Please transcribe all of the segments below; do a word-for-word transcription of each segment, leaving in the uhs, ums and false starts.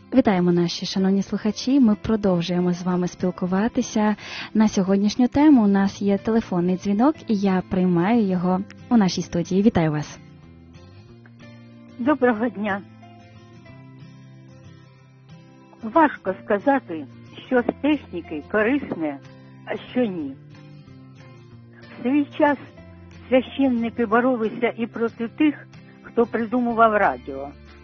Вітаємо, наші шановні слухачі. Ми продовжуємо з вами спілкуватися. На сьогоднішню тему у нас є телефонний дзвінок, і я приймаю його у нашій студії. Вітаю вас. Доброго дня. Важко сказати, що з техніки корисне, а що ні. В свій час священники боролися і проти тих, хто придумував радіо.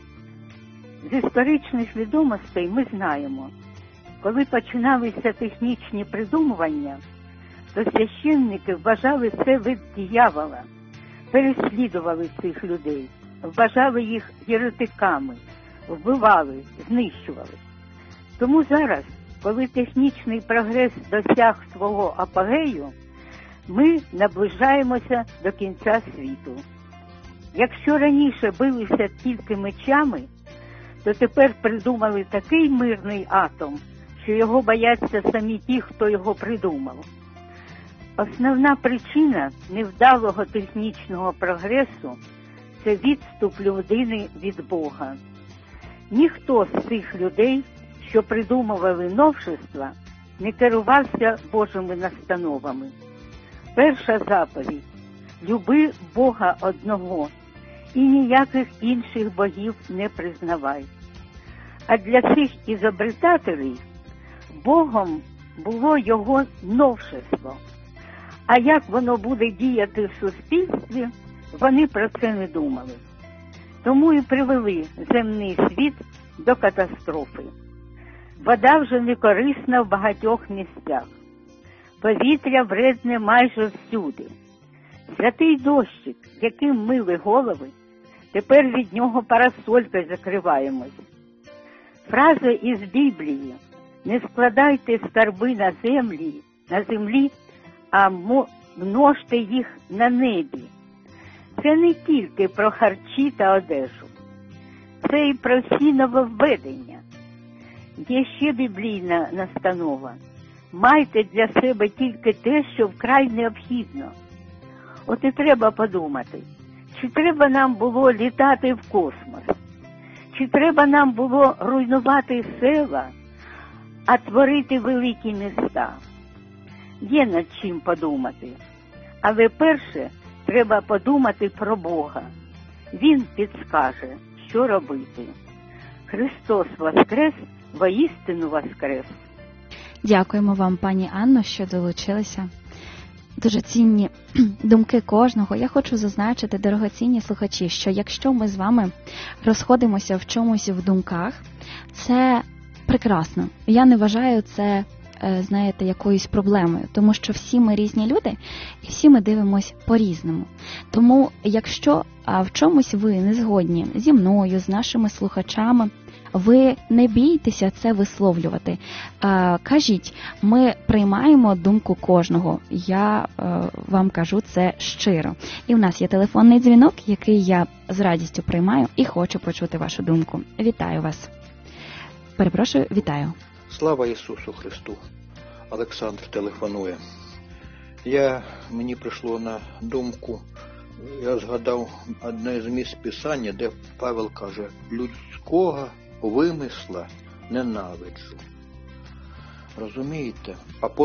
З історичних відомостей ми знаємо, коли починалися технічні придумування, то священники вважали це вид диявола, переслідували цих людей, вважали їх єретиками, вбивали, знищували. Тому зараз, коли технічний прогрес досяг свого апогею, ми наближаємося до кінця світу. Якщо раніше билися тільки мечами, то тепер придумали такий мирний атом, що його бояться самі ті, хто його придумав. Основна причина невдалого технічного прогресу – це відступ людини від Бога. Ніхто з цих людей, що придумували новшества, не керувався Божими настановами. Перша заповідь – люби Бога одного і ніяких інших богів не признавай. А для цих ізобретателів Богом було його новшество. А як воно буде діяти в суспільстві, вони про це не думали. Тому і привели земний світ до катастрофи. Вода вже не корисна в багатьох місцях. Повітря вредне майже всюди. Святий дощик, яким мили голови, тепер від нього парасолькою закриваємось. Фраза із Біблії «Не складайте скарби на землі, на землі, а множте їх на небі». Це не тільки про харчі та одежу. Це і про всі нововведення. Є ще біблійна настанова. Майте для себе тільки те, що вкрай необхідно. От і треба подумати, чи треба нам було літати в космос, чи треба нам було руйнувати села, а творити великі міста. Є над чим подумати. Але перше треба подумати про Бога. Він підскаже, що робити. Христос воскрес, воістину воскрес. Дякуємо вам, пані Анно, що долучилися. Дуже цінні думки кожного. Я хочу зазначити, дорогоцінні слухачі, що якщо ми з вами розходимося в чомусь в думках, це прекрасно. Я не вважаю це, знаєте, якоюсь проблемою, тому що всі ми різні люди, і всі ми дивимося по-різному. Тому, якщо в чомусь ви не згодні зі мною, з нашими слухачами, ви не бійтеся це висловлювати. Кажіть, ми приймаємо думку кожного. Я вам кажу це щиро. І в нас є телефонний дзвінок, який я з радістю приймаю і хочу почути вашу думку. Вітаю вас. Перепрошую, вітаю. Слава Ісусу Христу. Олександр телефонує. Я, мені прийшло на думку, я згадав одне з місць Писання, де Павел каже: людського вимисла ненавиджу. Розумієте?